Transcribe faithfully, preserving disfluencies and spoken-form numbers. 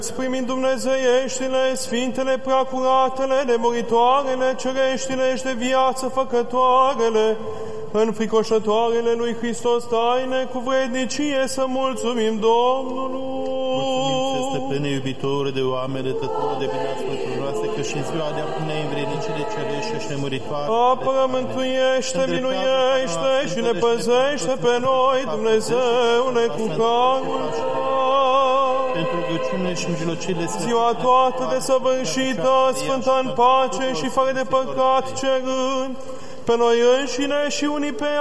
primind dumnezeieștile, sfintele, preacuratele, nemuritoarele, cereștile și de viață făcătoarele, înfricoșătoarele lui Hristos taine, cu vrednicie să mulțumim Domnului. Mulțumim, stăpâne, iubitor de oameni, rătător de bine asculturoase, că și în ziua de acum ne-ai învrednicit de cerește și nemuritoare. Apără, mântuiește, minuiește și ne păzește pe noi, Dumnezeule, cu carul. Pentru rugăciune și mijlociile Sfântului. Ziua toată desăvârșită, sfântă în pace și fără de păcat cerând, pe noi înșine și unii pe